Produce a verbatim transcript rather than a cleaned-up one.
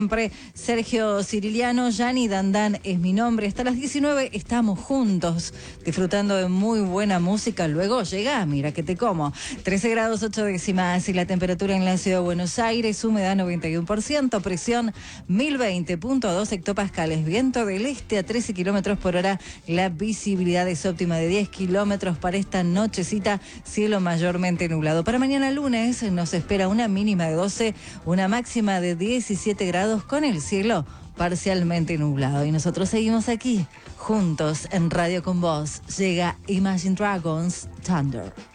Siempre Sergio Ciriliano, Yani Dandán es mi nombre. Hasta las diecinueve estamos juntos, disfrutando de muy buena música. Luego llega, mira que te como. trece grados ocho décimas y la temperatura en la ciudad de Buenos Aires, humedad noventa y uno por ciento, presión mil veinte punto dos hectopascales, viento del este a trece kilómetros por hora. La visibilidad es óptima de diez kilómetros para esta nochecita, cielo mayormente nublado. Para mañana lunes nos espera una mínima de doce, una máxima de diecisiete grados con el cielo parcialmente nublado. Y nosotros seguimos aquí, juntos en Radio con Vos. Llega Imagine Dragons Thunder.